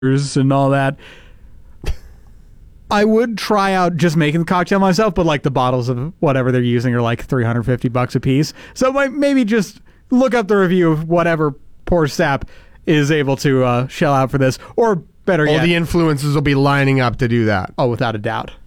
and all that. I would try out just making the cocktail myself, but like the bottles of whatever they're using are like $350 a piece. So maybe just look up the review of whatever poor sap is able to shell out for this, or better yet, all the influencers will be lining up to do that. Oh, without a doubt.